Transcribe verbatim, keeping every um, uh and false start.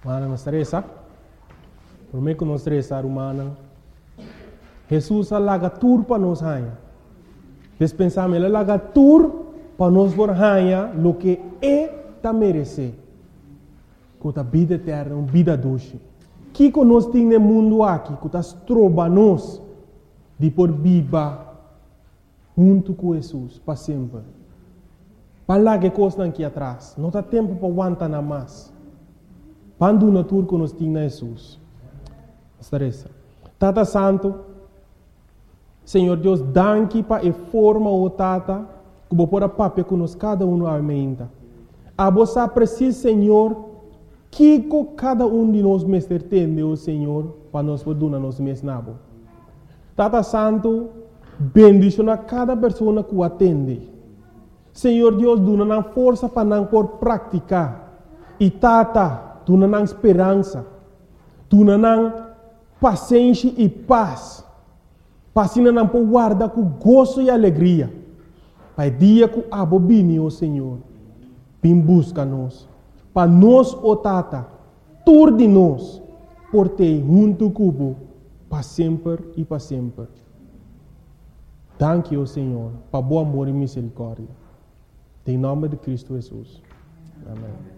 Mana nós trêsa. Por meio que nós trêsa humana. Jesus alaga tur para nós hanha. Despensamos ele alaga tur para nós por hanha lo que é ta merece. Com a vida eterna, uma vida doce. Que que nós temos no mundo aqui, que nós trova nós de por viva junto com Jesus para sempre. Para lá que coisa aqui atrás, não há tempo para aguentar nada mais. Quando na tour que nós temos Jesus. Estareza. Tata Santo, Senhor Deus, danke para a forma o Tata, que vou pôr a papel que nós cada um aumenta. A você precisa, Senhor, que cada um de nós mestre tem, o Senhor, para nós poder nos mesnabo. Tata Santo, bendicionar cada pessoa que o atende. Senhor Deus, dona força para não por praticar. E Tata, dona esperança. Dona paciência e paz. Passina não por guardar com gozo e alegria. Pai dia que abobine, o Senhor, vem busca nós. Para nós, o Tata, tur de nós, por ter junto cubo, para sempre e para sempre. Danke, o Senhor, para bom amor e misericórdia. Em nome de Cristo Jesus. Amém.